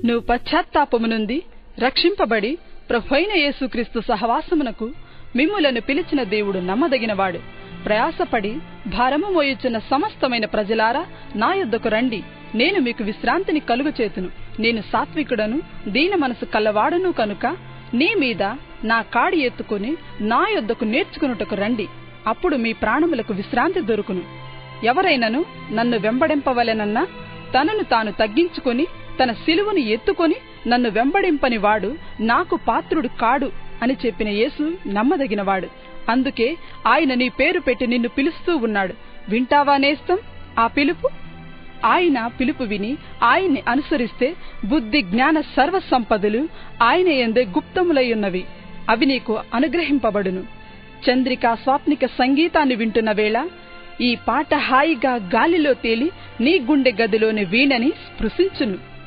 నువ్వు పశ్చాత్తాపము నుండి రక్షింపబడి ప్రభువైన యేసుక్రీస్తు సహవాసమునకు మిమ్ములను పిలిచిన దేవుడు నమ్మదగినవాడు. ప్రయాసపడి భారము మోయుచున్న సమస్తమైన ప్రజలారా నా యొద్దకు రండి, నేను మీకు విశ్రాంతిని కలుగచేతును. నేను సాత్వికుడను దీన మనసు కల్లవాడును కనుక నీ మీద నా కాడి ఎత్తుకుని నా యొద్దకు నేర్చుకునుటకు రండి, అప్పుడు మీ ప్రాణములకు విశ్రాంతి దొరుకును. ఎవరైనను నన్ను వెంబడింపవలెనన్నా తనను తాను తగ్గించుకొని తన సిలువను ఎత్తుకొని నన్ను వెంబడింపని వాడు నాకు పాత్రుడు కాడు అని చెప్పిన యేసు నమ్మదగినవాడు. అందుకే ఆయన నీ పేరు పెట్టి నిన్ను పిలుస్తూ ఉన్నాడు. వింటావా నేస్తం ఆ పిలుపు? ఆయన పిలుపు విని ఆయన్ని అనుసరిస్తే బుద్ధి జ్ఞాన సర్వ సంపదలు ఆయన యందే గుప్తములయ్యున్నవి, అవి నీకు అనుగ్రహింపబడును. చంద్రికా స్వాప్నిక సంగీతాన్ని వింటున్న వేళ ఈ పాట హాయిగా గాలిలో తేలి నీ గుండె గదిలోని వీణని స్పృశించును.